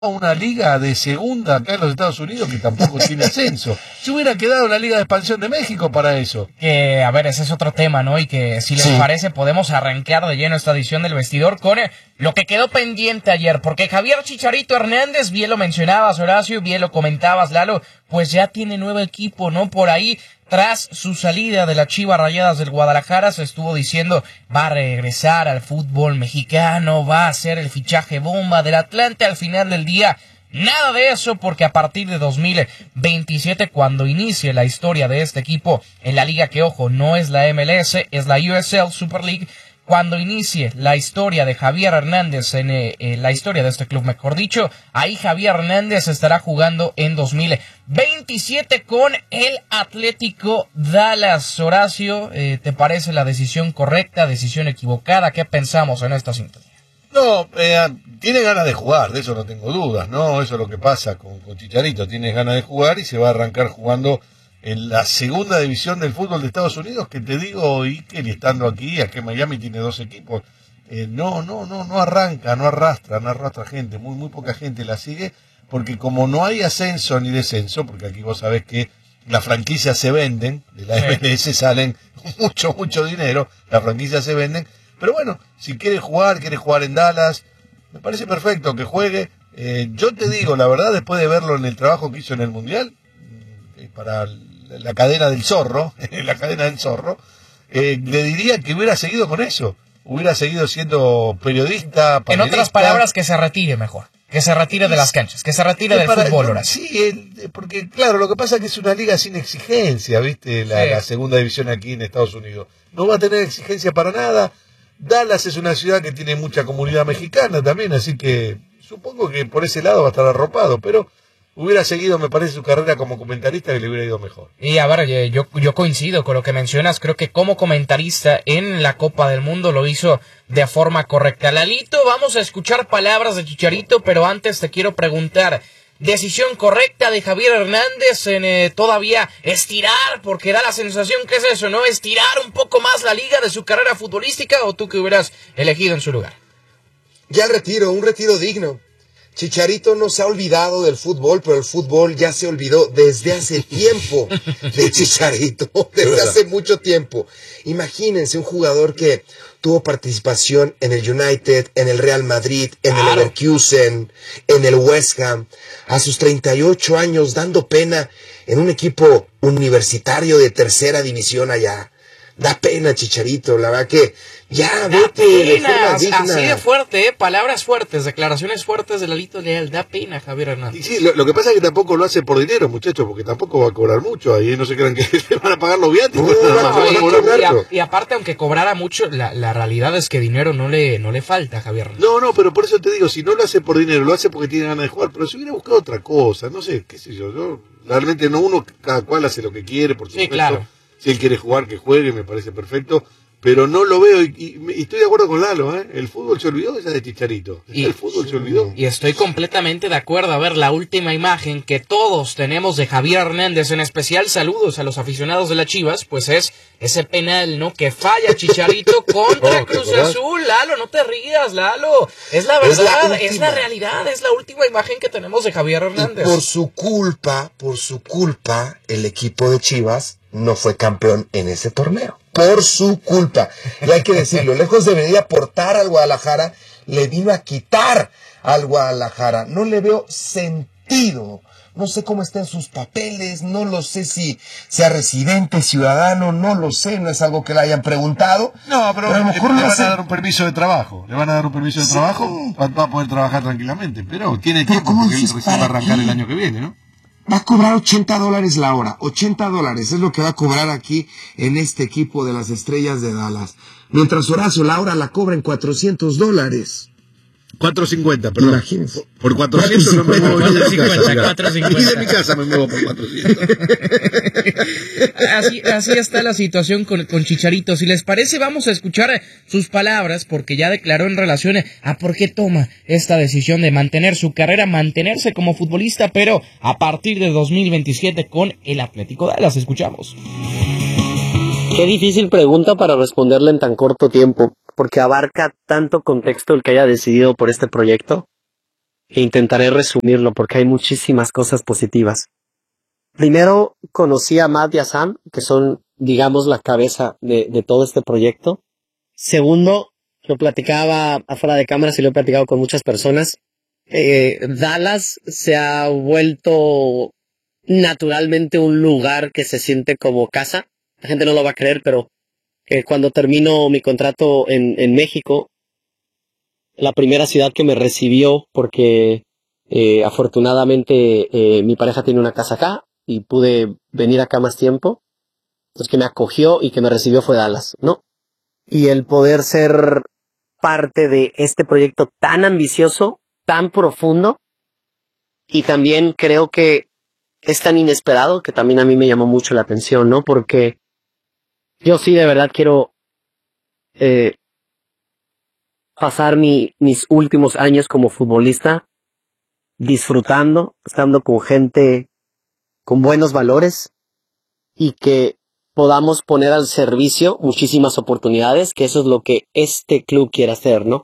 una liga de segunda acá en los Estados Unidos que tampoco tiene ascenso. Se hubiera quedado la Liga de Expansión de México para eso. Que, a ver, ese es otro tema, ¿no? Y que, si les parece, podemos arrancar de lleno esta edición del Vestidor con lo que quedó pendiente ayer. Porque Javier Chicharito Hernández, bien lo mencionabas, Horacio, bien lo comentabas, Lalo, pues ya tiene nuevo equipo, ¿no? Por ahí, tras su salida de las Chivas Rayadas del Guadalajara, se estuvo diciendo, va a regresar al fútbol mexicano, va a ser el fichaje bomba del Atlante. Al final del día, nada de eso, porque a partir de 2027, cuando inicie la historia de este equipo en la liga que, ojo, no es la MLS, es la USL Super League, cuando inicie la historia de Javier Hernández en la historia de este club, mejor dicho, ahí Javier Hernández estará jugando en 2027 con el Atlético Dallas. Horacio, ¿te parece la decisión correcta, decisión equivocada? ¿Qué pensamos en esta sintonía? No, tiene ganas de jugar, de eso no tengo dudas, ¿no? Eso es lo que pasa con Chicharito, tiene ganas de jugar y se va a arrancar jugando en la segunda división del fútbol de Estados Unidos, que te digo, Iker, y estando aquí en Miami tiene 2 equipos, no arranca, no arrastra gente, muy poca gente la sigue, porque como no hay ascenso ni descenso, porque aquí vos sabés que las franquicias se venden, de la MLS salen mucho dinero, las franquicias se venden, pero bueno, si quiere jugar en Dallas, me parece perfecto que juegue. Yo te digo, la verdad, después de verlo en el trabajo que hizo en el Mundial, para la cadena del Zorro, le diría que hubiera seguido con eso, hubiera seguido siendo periodista, panelista. En otras palabras, que se retire mejor, que se retire de las canchas, que se retire del fútbol, Horacio. Sí, porque claro, lo que pasa es que es una liga sin exigencia, ¿viste? La segunda división aquí en Estados Unidos. No va a tener exigencia para nada. Dallas es una ciudad que tiene mucha comunidad mexicana también, así que supongo que por ese lado va a estar arropado, pero hubiera seguido, me parece, su carrera como comentarista, que le hubiera ido mejor. Y a ver, yo coincido con lo que mencionas. Creo que como comentarista en la Copa del Mundo lo hizo de forma correcta. Lalito, vamos a escuchar palabras de Chicharito, pero antes te quiero preguntar, ¿decisión correcta de Javier Hernández en todavía estirar? Porque da la sensación que es eso, ¿no? Estirar un poco más la liga de su carrera futbolística, ¿o tú que hubieras elegido en su lugar? Ya el retiro, un retiro digno. Chicharito no se ha olvidado del fútbol, pero el fútbol ya se olvidó desde hace tiempo de Chicharito, desde hace mucho tiempo. Imagínense un jugador que tuvo participación en el United, en el Real Madrid, en el Leverkusen, en el West Ham, a sus 38 años dando pena en un equipo universitario de tercera división allá. Da pena, Chicharito, la verdad que ya vete de forma digna. Así de fuerte, palabras fuertes, declaraciones fuertes de Lalito Leal. Da pena, Javier Hernández. Y sí, lo que pasa es que tampoco lo hace por dinero, muchachos, porque tampoco va a cobrar mucho. Ahí no se crean que le van a pagar los viáticos. Y aparte, aunque cobrara mucho, la realidad es que dinero no le falta a Javier Hernández. No, pero por eso te digo, si no lo hace por dinero, lo hace porque tiene ganas de jugar. Pero si hubiera buscado otra cosa, no sé, qué sé yo. Realmente no, cada cual hace lo que quiere, por supuesto. Sí, claro. Si él quiere jugar, que juegue, me parece perfecto. Pero no lo veo, y estoy de acuerdo con Lalo, ¿eh? El fútbol se olvidó esa de Chicharito. El fútbol se olvidó. Y estoy completamente de acuerdo. A ver, la última imagen que todos tenemos de Javier Hernández, en especial saludos a los aficionados de las Chivas, pues es ese penal, ¿no? Que falla Chicharito contra Cruz Azul. Lalo, no te rías, Lalo. Es la verdad, es la realidad, es la última imagen que tenemos de Javier Hernández. Y por su culpa, el equipo de Chivas no fue campeón en ese torneo. Por su culpa. Y hay que decirlo, lejos de venir a aportar al Guadalajara, le vino a quitar al Guadalajara. No le veo sentido. No sé cómo están sus papeles, no lo sé si sea residente, ciudadano, no lo sé, no es algo que le hayan preguntado. No, pero a lo mejor le van a dar un permiso de trabajo. Le van a dar un permiso de trabajo, va a poder trabajar tranquilamente. Pero tiene tiempo, porque él recién va a arrancar el año que viene, ¿no? Va a cobrar $80 la hora. $80 es lo que va a cobrar aquí en este equipo de las Estrellas de Dallas. Mientras Horacio la hora la cobra en $400. 450, perdón. Imagínense. Por 400 no me muevo ni de mi casa. 450. Ni de mi casa me muevo por 400. Así está la situación con Chicharito. Si les parece, vamos a escuchar sus palabras, porque ya declaró en relación a por qué toma esta decisión de mantener su carrera, mantenerse como futbolista, pero a partir de 2027 con el Atlético de Dallas. Escuchamos. Qué difícil pregunta para responderla en tan corto tiempo, porque abarca tanto contexto el que haya decidido por este proyecto. e intentaré resumirlo porque hay muchísimas cosas positivas. Primero, conocí a Matt y a Sam, que son, digamos, la cabeza de todo este proyecto. Segundo, lo platicaba afuera de cámaras y lo he platicado con muchas personas. Dallas se ha vuelto naturalmente un lugar que se siente como casa. La gente no lo va a creer, pero cuando termino mi contrato en México, la primera ciudad que me recibió, porque afortunadamente mi pareja tiene una casa acá y pude venir acá más tiempo, entonces que me acogió y que me recibió fue Dallas, ¿no? Y el poder ser parte de este proyecto tan ambicioso, tan profundo, y también creo que es tan inesperado que también a mí me llamó mucho la atención, ¿no? Porque yo sí de verdad quiero pasar mis últimos años como futbolista disfrutando, estando con gente con buenos valores y que podamos poner al servicio muchísimas oportunidades, que eso es lo que este club quiere hacer, ¿no?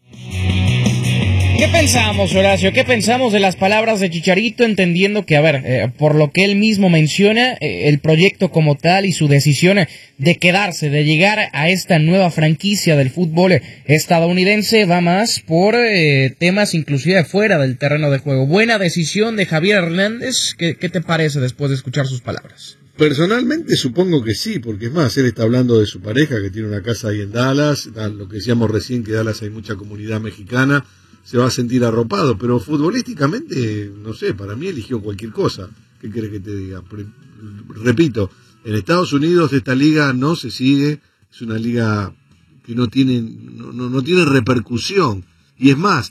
¿Qué pensamos, Horacio? ¿Qué pensamos de las palabras de Chicharito? Entendiendo que, a ver, por lo que él mismo menciona, el proyecto como tal y su decisión de quedarse, de llegar a esta nueva franquicia del fútbol estadounidense va más por temas inclusive fuera del terreno de juego. Buena decisión de Javier Hernández. ¿Qué te parece después de escuchar sus palabras? Personalmente supongo que sí, porque es más, él está hablando de su pareja que tiene una casa ahí en Dallas, lo que decíamos recién, que en Dallas hay mucha comunidad mexicana, se va a sentir arropado, pero futbolísticamente, no sé, para mí eligió cualquier cosa. ¿Qué querés que te diga? Repito, en Estados Unidos esta liga no se sigue, es una liga que no tiene repercusión, y es más,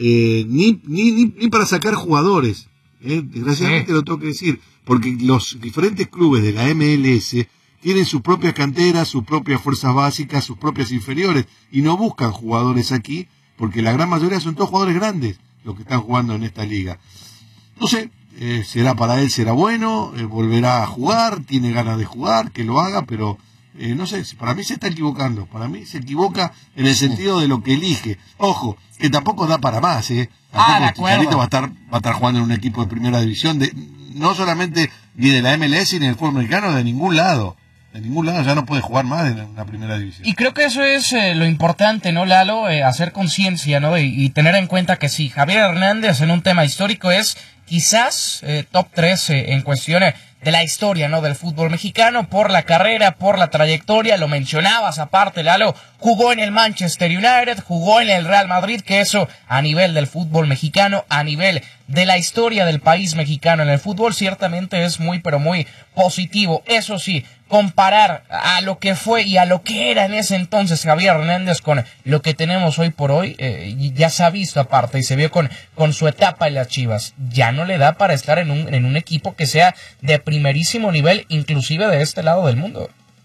ni para sacar jugadores, desgraciadamente lo tengo que decir, porque los diferentes clubes de la MLS tienen sus propias canteras, sus propias fuerzas básicas, sus propias inferiores, y no buscan jugadores aquí, porque la gran mayoría son todos jugadores grandes los que están jugando en esta liga. No sé, será para él, será bueno, volverá a jugar, tiene ganas de jugar, que lo haga, pero no sé, para mí se está equivocando, para mí se equivoca en el sentido de lo que elige. Ojo, que tampoco da para más, tampoco Chicharito va a estar jugando en un equipo de primera división, no solamente ni de la MLS ni del fútbol americano, de ningún lado. De ningún lado ya no puede jugar más en la primera división. Y creo que eso es lo importante, ¿no, Lalo? Hacer conciencia, ¿no? Y tener en cuenta que sí, Javier Hernández en un tema histórico es quizás top 3 en cuestiones de la historia, ¿no? Del fútbol mexicano, por la carrera, por la trayectoria, lo mencionabas aparte, Lalo, jugó en el Manchester United, jugó en el Real Madrid, que eso a nivel del fútbol mexicano, a nivel de la historia del país mexicano en el fútbol, ciertamente es muy, pero muy positivo. Eso sí, comparar a lo que fue y a lo que era en ese entonces Javier Hernández con lo que tenemos hoy por hoy, ya se ha visto aparte y se vio con su etapa en las Chivas. Ya no le da para estar en un equipo que sea de primerísimo nivel, inclusive de este lado del mundo.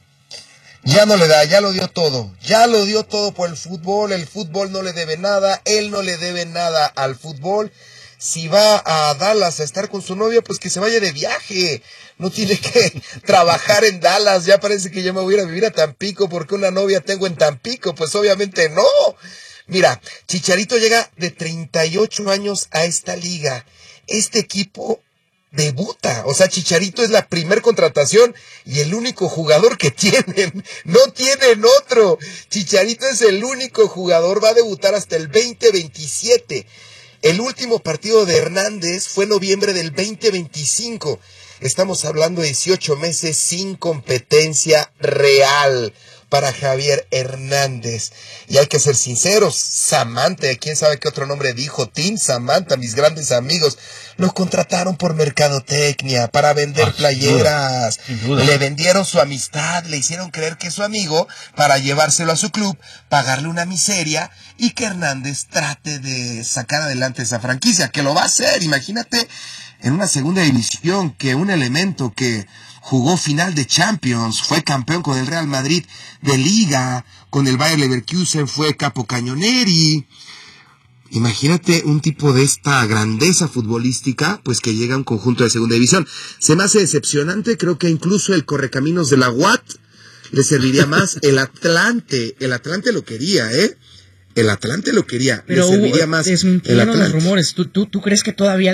Ya no le da, ya lo dio todo por el fútbol no le debe nada, él no le debe nada al fútbol. Si va a Dallas a estar con su novia, pues que se vaya de viaje, no tiene que trabajar en Dallas. Ya parece que yo me voy a ir a vivir a Tampico porque una novia tengo en Tampico, pues obviamente no. Mira, Chicharito llega de 38 años a esta liga, este equipo debuta, o sea, Chicharito es la primer contratación y el único jugador que tienen, no tienen otro. Chicharito es el único jugador, va a debutar hasta el 2027. El último partido de Hernández fue en noviembre del 2025. Estamos hablando de 18 meses sin competencia real para Javier Hernández. Y hay que ser sinceros, Samantha, quién sabe qué otro nombre dijo, Team Samantha, mis grandes amigos, lo contrataron por mercadotecnia, para vender playeras. Sin duda. Le vendieron su amistad, le hicieron creer que es su amigo para llevárselo a su club, pagarle una miseria y que Hernández trate de sacar adelante esa franquicia, que lo va a hacer. Imagínate en una segunda división, que un elemento que jugó final de Champions, fue campeón con el Real Madrid de Liga, con el Bayer Leverkusen fue capo cañoneri. Imagínate un tipo de esta grandeza futbolística, pues que llega a un conjunto de segunda división. Se me hace decepcionante, creo que incluso el correcaminos de la UAT le serviría más. El Atlante lo quería, El Atlante lo quería, pero le serviría más el desmintieron los Atlante. rumores. ¿Tú crees que todavía